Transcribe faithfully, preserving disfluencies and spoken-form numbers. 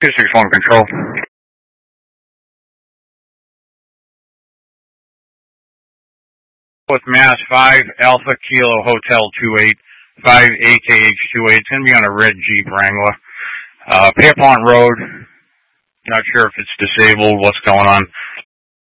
two six one control. With Mass five Alpha Kilo Hotel two eight five A K H two eight. It's going to be on a red Jeep Wrangler. Uh, Pierpont Road. Not sure if it's disabled, what's going on.